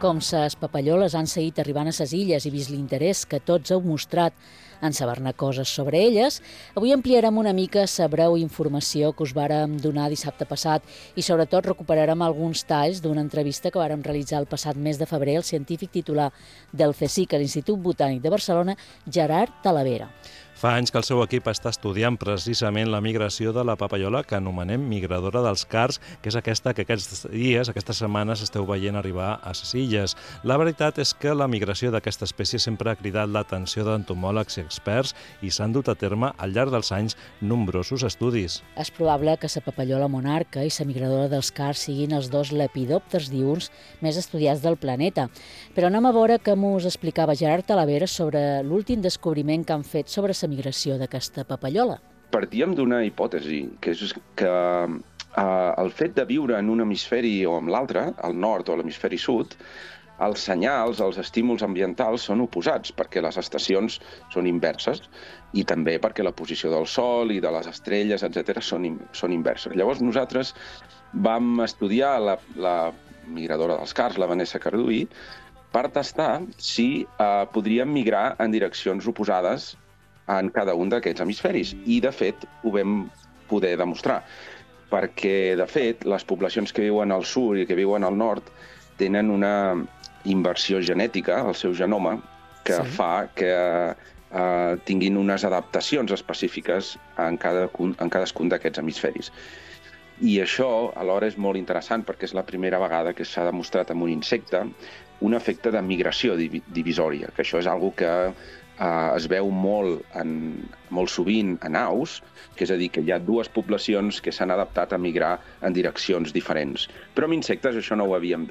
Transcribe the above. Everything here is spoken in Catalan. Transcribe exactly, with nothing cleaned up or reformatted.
Com ses papalloles han seguit arribant a ses illes i vist l'interès que tots heu mostrat en saber-ne coses sobre elles, avui ampliarem una mica la breu informació que us vàrem donar dissabte passat i sobretot recuperarem alguns talls d'una entrevista que vàrem realitzar el passat mes de febrer al científic titular del CSIC a l'Institut Botànic de Barcelona, Gerard Talavera. Fa anys que el seu equip està estudiant precisament la migració de la papallola que anomenem migradora dels cards, que és aquesta que aquests dies, aquestes setmanes, esteu veient arribar a les illes. La veritat és que la migració d'aquesta espècie sempre ha cridat l'atenció d'entomòlegs i experts i s'han dut a terme al llarg dels anys nombrosos estudis. És probable que la papallola monarca i la migradora dels cards siguin els dos lepidòpters diürns més estudiats del planeta. Però anem a veure què mos explicava Gerard Talavera sobre l'últim descobriment que han fet sobre la migració d'aquesta papallola. Partíem d'una hipòtesi, que és que eh, el fet de viure en un hemisferi o en l'altre, al nord o a l'hemisferi sud, els senyals, els estímuls ambientals són oposats, perquè les estacions són inverses i també perquè la posició del Sol i de les estrelles, etcètera, són, són inverses. Llavors nosaltres vam estudiar la, la migradora dels cards, la Vanessa Carduí, per tastar si eh, podríem migrar en direccions oposades en cada un d'aquests hemisferis. I, de fet, ho vam poder demostrar, perquè, de fet, les poblacions que viuen al sud i que viuen al nord tenen una inversió genètica al seu genoma que sí. fa que eh, tinguin unes adaptacions específiques en, cada, en cadascun d'aquests hemisferis. I això, alhora, és molt interessant perquè és la primera vegada que s'ha demostrat amb un insecte un efecte de migració divisòria, que això és una cosa que Uh, es veu molt, en, molt sovint en aus, que és a dir, que hi ha dues poblacions que s'han adaptat a migrar en direccions diferents. Però amb insectes això no ho havíem vist.